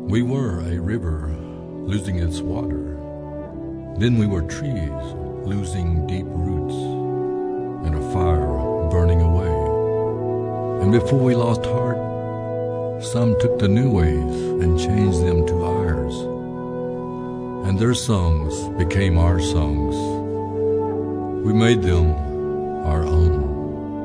We were a river losing its water. Then we were trees losing deep roots and a fire burning away. And before we lost heart, some took the new ways and changed them to ours. And their songs became our songs. We made them our own.